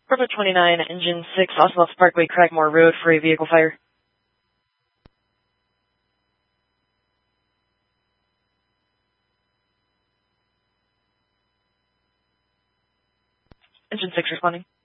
Bravo 29, Engine 6, Ocelot Parkway, Cragmore Road for a vehicle fire. Engine 6 responding.